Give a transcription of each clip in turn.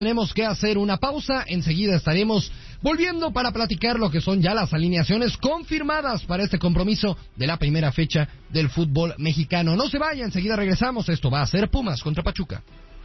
Tenemos que hacer una pausa, enseguida estaremos volviendo para platicar lo que son ya las alineaciones confirmadas para este compromiso de la primera fecha del fútbol mexicano. No se vaya, enseguida regresamos, esto va a ser Pumas contra Pachuca.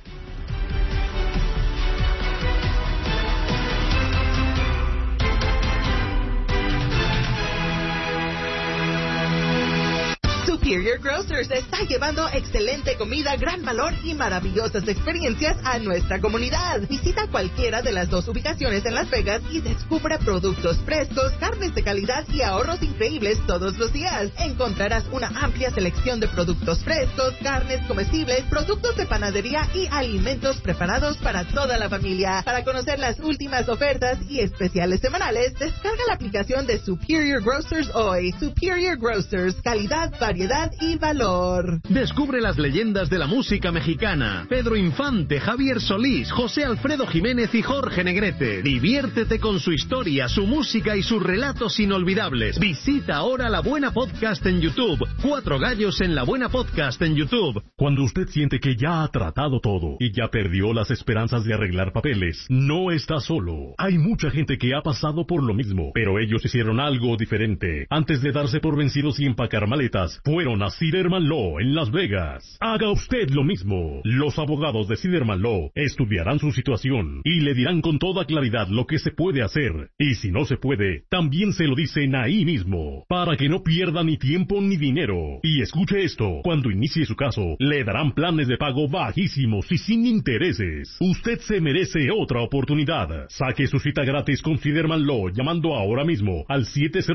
Superior Grocers está llevando excelente comida, gran valor y maravillosas experiencias a nuestra comunidad. Visita cualquiera de las 2 ubicaciones en Las Vegas y descubre productos frescos, carnes de calidad y ahorros increíbles todos los días. Encontrarás una amplia selección de productos frescos, carnes comestibles, productos de panadería y alimentos preparados para toda la familia. Para conocer las últimas ofertas y especiales semanales, descarga la aplicación de Superior Grocers hoy. Superior Grocers, calidad, variedad y valor. Descubre las leyendas de la música mexicana. Pedro Infante, Javier Solís, José Alfredo Jiménez y Jorge Negrete. Diviértete con su historia, su música y sus relatos inolvidables. Visita ahora La Buena Podcast en YouTube. 4 gallos en La Buena Podcast en YouTube. Cuando usted siente que ya ha tratado todo y ya perdió las esperanzas de arreglar papeles, no está solo. Hay mucha gente que ha pasado por lo mismo, pero ellos hicieron algo diferente. Antes de darse por vencidos y empacar maletas, fueron a Siderman Law en Las Vegas. Haga usted lo mismo. Los abogados de Siderman Law estudiarán su situación y le dirán con toda claridad lo que se puede hacer. Y si no se puede, también se lo dicen ahí mismo, para que no pierda ni tiempo ni dinero. Y escuche esto, cuando inicie su caso, le darán planes de pago bajísimos y sin intereses. Usted se merece otra oportunidad. Saque su cita gratis con Siderman Law llamando ahora mismo al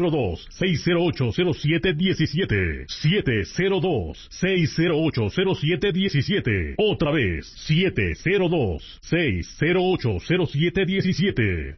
702-608-0717. 702-608-0717. Otra vez, 702-608-0717.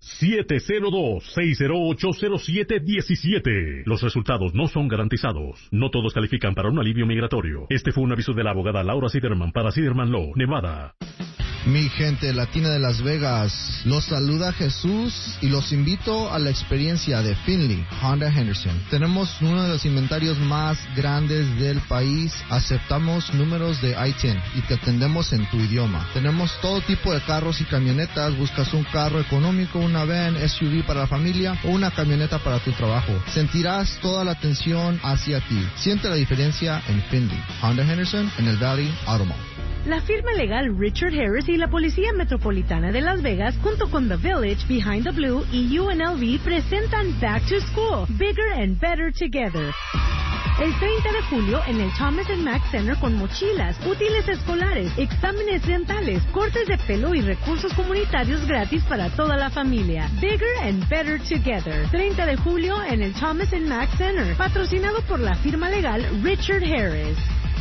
702-608-0717. Los resultados no son garantizados. No todos califican para un alivio migratorio. Este fue un aviso de la abogada Laura Siderman para Siderman Law, Nevada. Mi gente latina de Las Vegas, los saluda Jesús y los invito a la experiencia de Finley Honda Henderson. Tenemos uno de los inventarios más grandes del país. Aceptamos números de I-10 y te atendemos en tu idioma. Tenemos todo tipo de carros y camionetas. Buscas un carro económico, una van, SUV para la familia o una camioneta para tu trabajo. Sentirás toda la atención hacia ti. Siente la diferencia en Finley Honda Henderson en el Valley Auto Mall. La firma legal Richard Harris y la Policía Metropolitana de Las Vegas, junto con The Village, Behind the Blue y UNLV, presentan Back to School, Bigger and Better Together. El 30 de julio en el Thomas & Mack Center con mochilas, útiles escolares, exámenes dentales, cortes de pelo y recursos comunitarios gratis para toda la familia. Bigger and Better Together. 30 de julio en el Thomas & Mack Center, patrocinado por la firma legal Richard Harris.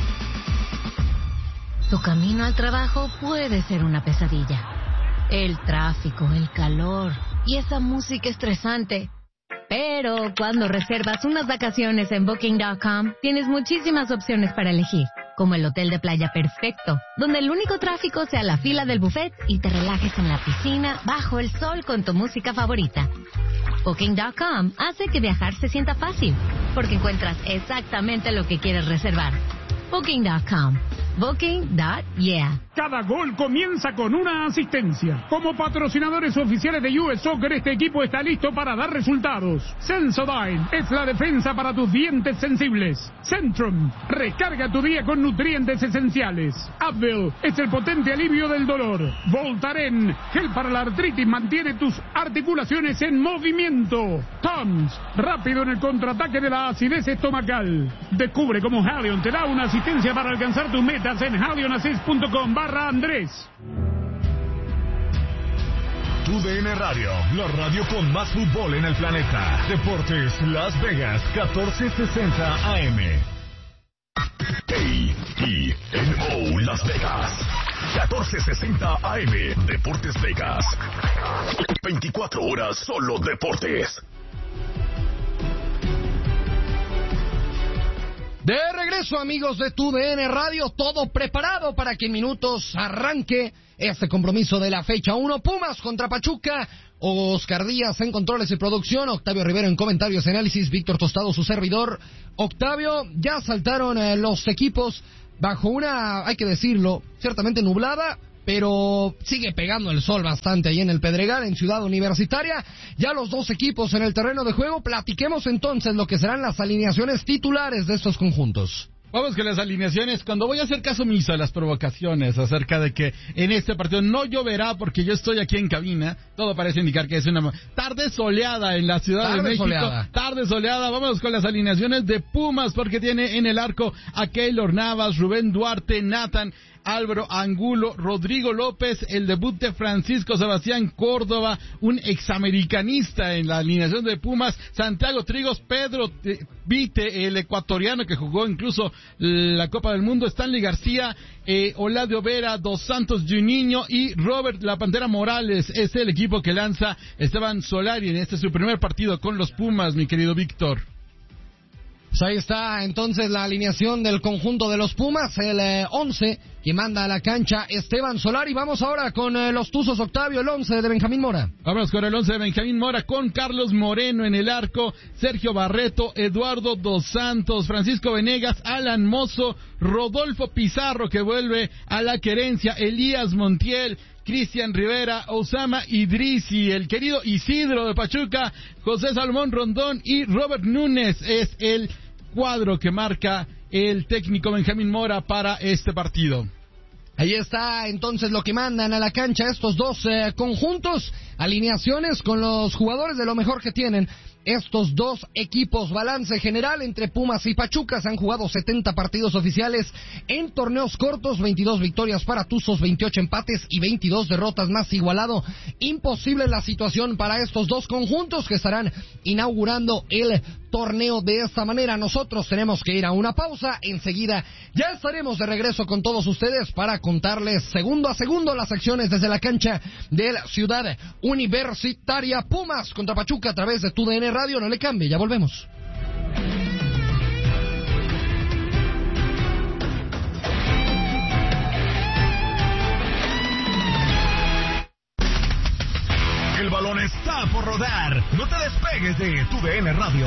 Tu camino al trabajo puede ser una pesadilla. El tráfico, el calor y esa música estresante. Pero cuando reservas unas vacaciones en Booking.com, tienes muchísimas opciones para elegir, como el hotel de playa perfecto, donde el único tráfico sea la fila del buffet y te relajes en la piscina bajo el sol con tu música favorita. Booking.com hace que viajar se sienta fácil, porque encuentras exactamente lo que quieres reservar. Booking.com. Booking.yeah. Cada gol comienza con una asistencia. Como patrocinadores oficiales de US Soccer, este equipo está listo para dar resultados. Sensodyne es la defensa para tus dientes sensibles. Centrum, recarga tu día con nutrientes esenciales. Advil es el potente alivio del dolor. Voltaren, gel para la artritis, mantiene tus articulaciones en movimiento. Tums, rápido en el contraataque de la acidez estomacal. Descubre cómo Halion te da una asistencia para alcanzar tus metas en HalionAssist.com/Andrés. TUDN Radio, la radio con más fútbol en el planeta. Deportes Las Vegas, 1460 AM. KENO Las Vegas, 1460 AM. Deportes Vegas. 24 horas solo deportes. De regreso, amigos de TUDN Radio, todo preparado para que en minutos arranque este compromiso de la fecha 1, Pumas contra Pachuca. Oscar Díaz en controles y producción, Octavio Rivero en comentarios y análisis, Víctor Tostado, su servidor. Octavio, ya saltaron los equipos bajo una, hay que decirlo, ciertamente nublada, pero sigue pegando el sol bastante ahí en el Pedregal, en Ciudad Universitaria. Ya los dos equipos en el terreno de juego. Platiquemos entonces lo que serán las alineaciones titulares de estos conjuntos. Vamos con las alineaciones. Cuando voy a hacer caso omiso a las provocaciones acerca de que en este partido no lloverá porque yo estoy aquí en cabina, todo parece indicar que es una tarde soleada en la Ciudad de México. Tarde soleada. Vámonos con las alineaciones de Pumas, porque tiene en el arco a Keylor Navas, Rubén Duarte, Nathan, Álvaro Angulo, Rodrigo López, el debut de Francisco Sebastián Córdoba, un examericanista en la alineación de Pumas, Santiago Trigos, Pedro Vite, el ecuatoriano que jugó incluso la Copa del Mundo, Stanley García, Oladio Vera, Dos Santos Juninho y Robert La Pantera Morales. Es el equipo que lanza Esteban Solari en este su primer partido con los Pumas, mi querido Víctor. Pues ahí está entonces la alineación del conjunto de los Pumas, el 11 que manda a la cancha Esteban Solari. Vamos ahora con los Tuzos, Octavio, el 11 de Benjamín Mora. Vamos con el 11 de Benjamín Mora, con Carlos Moreno en el arco, Sergio Barreto, Eduardo Dos Santos, Francisco Venegas, Alan Mozo, Rodolfo Pizarro que vuelve a la querencia, Elías Montiel, Cristian Rivera, Osama Idrisi, el querido Isidro de Pachuca, José Salomón Rondón y Robert Núñez. Es el cuadro que marca el técnico Benjamín Mora para este partido. Ahí está entonces lo que mandan a la cancha estos dos conjuntos, alineaciones con los jugadores de lo mejor que tienen estos dos equipos. Balance general entre Pumas y Pachuca: se han jugado 70 partidos oficiales en torneos cortos, 22 victorias para Tuzos, 28 empates y 22 derrotas, más igualado imposible la situación para estos dos conjuntos que estarán inaugurando el torneo de esta manera. Nosotros tenemos que ir a una pausa, enseguida ya estaremos de regreso con todos ustedes para contarles segundo a segundo las acciones desde la cancha de la Ciudad Universitaria. Pumas contra Pachuca a través de TUDN Radio. No le cambie, ya volvemos. El balón está por rodar. No te despegues de TUDN Radio.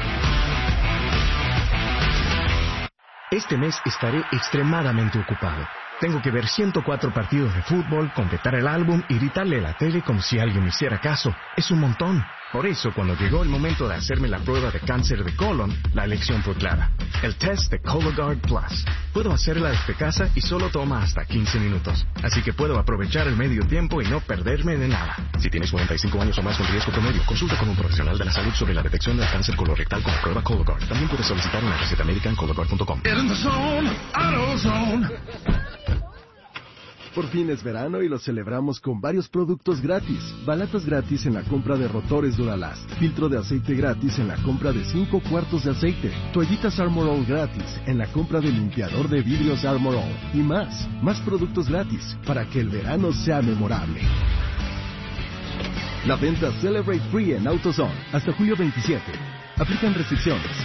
Este mes estaré extremadamente ocupado. Tengo que ver 104 partidos de fútbol, completar el álbum y gritarle a la tele como si alguien me hiciera caso. Es un montón. Por eso, cuando llegó el momento de hacerme la prueba de cáncer de colon, la elección fue clara. El test de Cologuard Plus. Puedo hacerla desde casa y solo toma hasta 15 minutos. Así que puedo aprovechar el medio tiempo y no perderme de nada. Si tienes 45 años o más con riesgo promedio, consulta con un profesional de la salud sobre la detección del cáncer colorectal con la prueba Cologuard. También puedes solicitar una receta médica en Cologuard.com. Por fin es verano y lo celebramos con varios productos gratis. Balatas gratis en la compra de rotores Duralast. Filtro de aceite gratis en la compra de 5 cuartos de aceite. Toallitas Armor All gratis en la compra de limpiador de vidrios Armor All. Y más. Más productos gratis para que el verano sea memorable. La venta Celebrate Free en AutoZone hasta julio 27. Aplican restricciones.